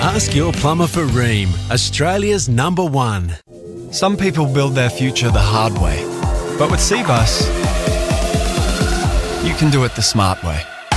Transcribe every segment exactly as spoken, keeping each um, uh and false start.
Ask your plumber for Rheem, Australia's number one. Some people build their future the hard way, but with Cbus, you can do it the smart way.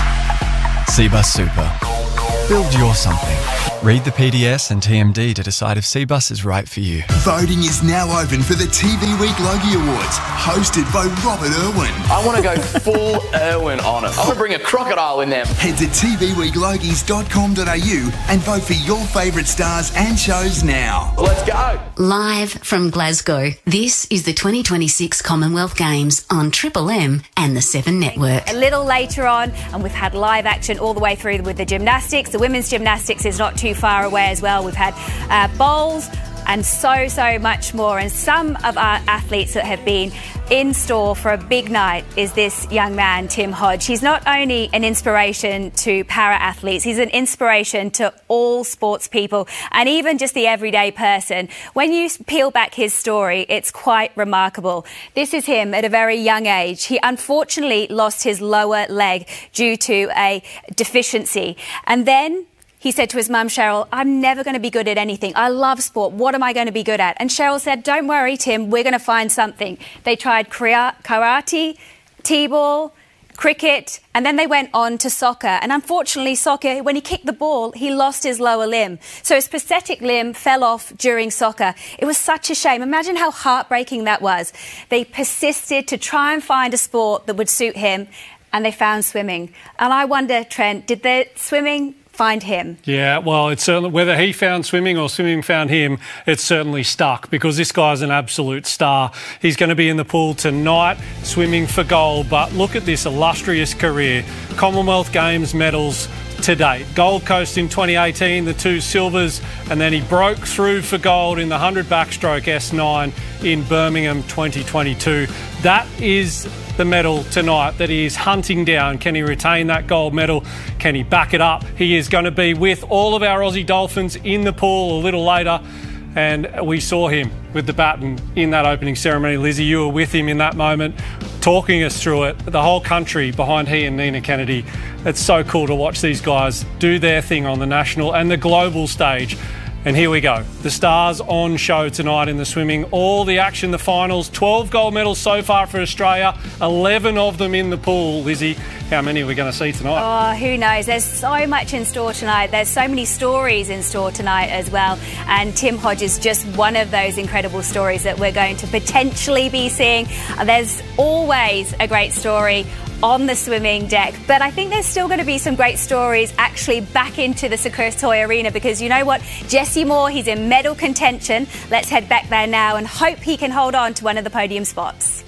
Cbus Super. Build your something. Read the P D S and T M D to decide if Cbus is right for you. Voting is now open for the T V Week Logie Awards, hosted by Robert Irwin. I want to go full Irwin on it. I want to bring a crocodile in there. Head to t v week logies dot com dot a u and vote for your favourite stars and shows now. Let's go. Live from Glasgow, this is the twenty twenty-six Commonwealth Games on Triple M and the Seven Network. A little later on, and we've had live action all the way through with the gymnastics. The women's gymnastics is not too far away as well. We've had uh, bowls and so, so much more. And some of our athletes that have been in store for a big night is this young man, Tim Hodge. He's not only an inspiration to para-athletes, he's an inspiration to all sports people and even just the everyday person. When you peel back his story, it's quite remarkable. This is him at a very young age. He unfortunately lost his lower leg due to a deficiency. And then he said to his mum, Cheryl, I'm never going to be good at anything. I love sport. What am I going to be good at? And Cheryl said, don't worry, Tim, we're going to find something. They tried karate, t-ball, cricket, and then they went on to soccer. And unfortunately, soccer, when he kicked the ball, he lost his lower limb. So his prosthetic limb fell off during soccer. It was such a shame. Imagine how heartbreaking that was. They persisted to try and find a sport that would suit him, and they found swimming. And I wonder, Trent, did the swimming find him? Yeah, well, it's certainly, whether he found swimming or swimming found him, it's certainly stuck because this guy's an absolute star. He's going to be in the pool tonight, swimming for gold. But look at this illustrious career. Commonwealth Games medals to date. Gold Coast in twenty eighteen, the two silvers, and then he broke through for gold in the one hundred backstroke S nine in Birmingham twenty twenty-two. That is the medal tonight that he is hunting down. Can he retain that gold medal? Can he back it up? He is going to be with all of our Aussie Dolphins in the pool a little later. And we saw him with the baton in that opening ceremony. Lizzie, you were with him in that moment, talking us through it. The whole country behind he and Nina Kennedy. It's so cool to watch these guys do their thing on the national and the global stage. And here we go. The stars on show tonight in the swimming. All the action, the finals. twelve gold medals so far for Australia. eleven of them in the pool. Lizzie, how many are we going to see tonight? Oh, who knows? There's so much in store tonight. There's so many stories in store tonight as well. And Tim Hodge is just one of those incredible stories that we're going to potentially be seeing. There's always a great story on the swimming deck, but I think there's still going to be some great stories actually back into the Sekotoy Arena, because you know what? Jesse Moore, he's in medal contention. Let's head back there now and hope he can hold on to one of the podium spots.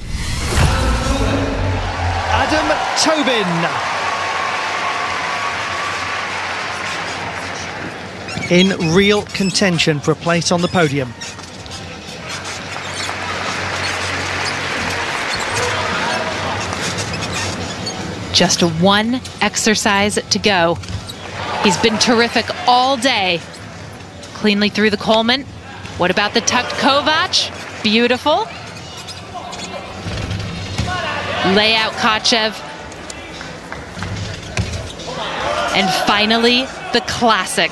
Adam Tobin in real contention for a place on the podium. Just one exercise to go. He's been terrific all day. Cleanly through the Coleman. What about the tucked Kovac? Beautiful. Lay out Kachev. And finally, the classic.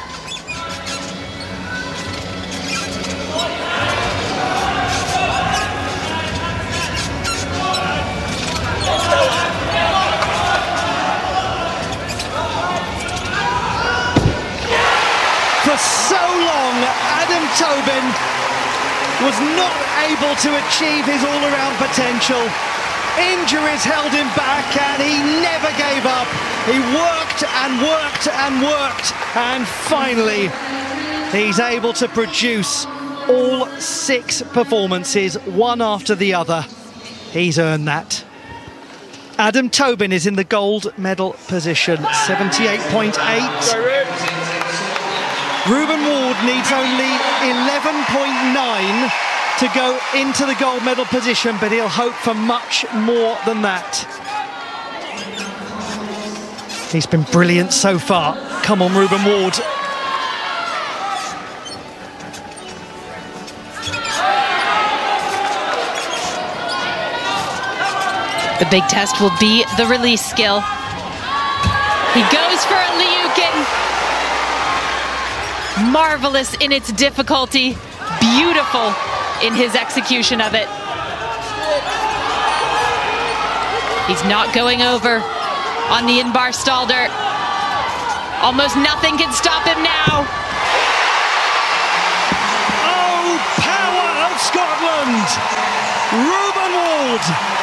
Tobin was not able to achieve his all-around potential. Injuries held him back and he never gave up. He worked and worked and worked, and finally he's able to produce all six performances, one after the other. He's earned that. Adam Tobin is in the gold medal position, seventy-eight point eight. Ruben Ward needs only eleven point nine to go into the gold medal position, but he'll hope for much more than that. He's been brilliant so far. Come on, Ruben Ward. The big test will be the release skill. He goes for a Liukin. Marvelous in its difficulty, beautiful in his execution of it. He's not going over on the in-bar Stalder. Almost nothing can stop him now. Oh, power of Scotland! Ruben Wald.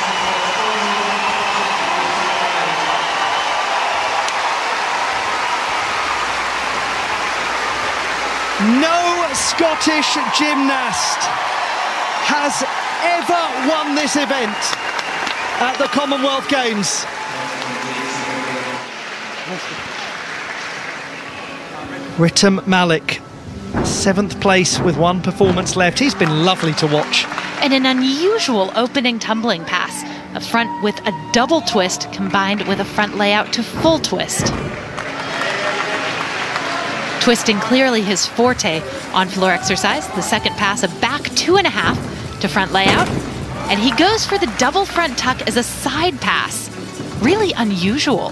No Scottish gymnast has ever won this event at the Commonwealth Games. Ritam Malik, seventh place with one performance left. He's been lovely to watch. And an unusual opening tumbling pass, a front with a double twist combined with a front layout to full twist. Twisting clearly his forte on floor exercise. The second pass, a back two and a half to front layout. And he goes for the double front tuck as a side pass. Really unusual.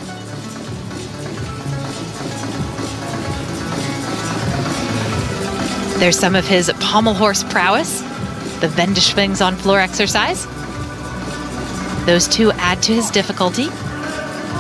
There's some of his pommel horse prowess, the Wendeschwings on floor exercise. Those two add to his difficulty.